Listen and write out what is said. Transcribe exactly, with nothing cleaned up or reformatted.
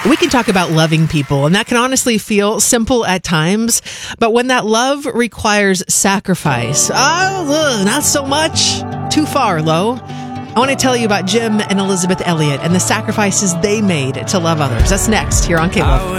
We can talk about loving people, and that can honestly feel simple at times. But when that love requires sacrifice, oh, ugh, not so much. Too far, Lo. I want to tell you about Jim and Elizabeth Elliott and the sacrifices they made to love others. That's next here on K-Love.